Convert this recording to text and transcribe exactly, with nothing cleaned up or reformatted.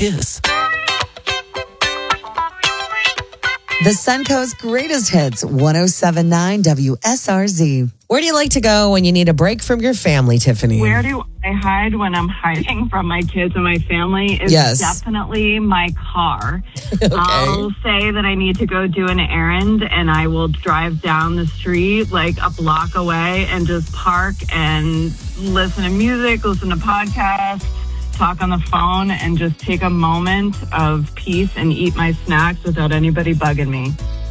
Kiss. The Suncoast Greatest Hits, one oh seven point nine W S R Z. Where do you like to go when you need a break from your family, Tiffany? Where do I hide when I'm hiding from my kids and my family is Yes. definitely my car. Okay. I'll say that I need to go do an errand, and I will drive down the street like a block away and just park and listen to music, listen to podcasts, talk on the phone, and just take a moment of peace and eat my snacks without anybody bugging me.